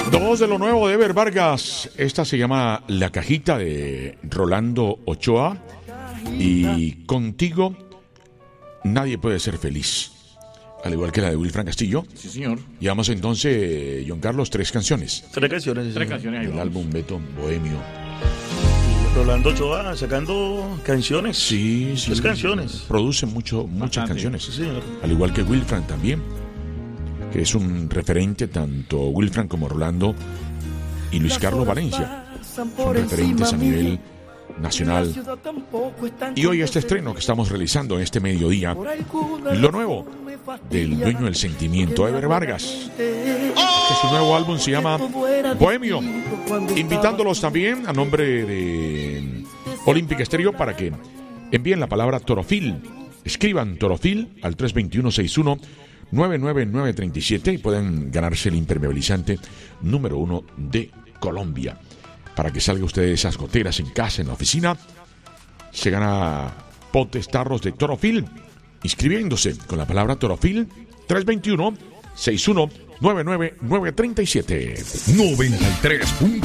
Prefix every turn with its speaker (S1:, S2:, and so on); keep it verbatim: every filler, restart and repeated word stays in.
S1: Dos de lo nuevo de Ever Vargas. Esta se llama La Cajita, de Rolando Ochoa. Y Contigo nadie puede ser feliz. Al igual que la de Wilfran Castillo.
S2: Sí, señor.
S1: Llevamos entonces, John Carlos, tres canciones.
S2: Tres canciones.
S3: Tres canciones. Ahí
S1: El
S3: vamos.
S1: álbum Beto Bohemio.
S2: Rolando Ochoa sacando canciones.
S1: Sí, sí.
S2: Tres canciones.
S1: Produce mucho, muchas
S3: Bastante.
S1: canciones.
S2: Sí, señor.
S1: Al igual que Wilfran también, que es un referente, tanto Wilfran como Rolando y Luis Carlos Valencia. Son referentes a nivel nacional. Y hoy este estreno que estamos realizando en este mediodía, lo nuevo del dueño del sentimiento, Ever Vargas. Este su nuevo álbum se llama Bohemio. Invitándolos también a nombre de Olímpica Estéreo para que envíen la palabra Torofil. Escriban Torofil al tres dos uno, seis uno nueve nueve nueve tres siete y pueden ganarse el impermeabilizante número uno de Colombia. Para que salga usted de esas goteras en casa, en la oficina, se gana potes, tarros de Torofil, inscribiéndose con la palabra Torofil, tres dos uno, seis uno nueve nueve nueve tres siete.
S4: noventa y tres punto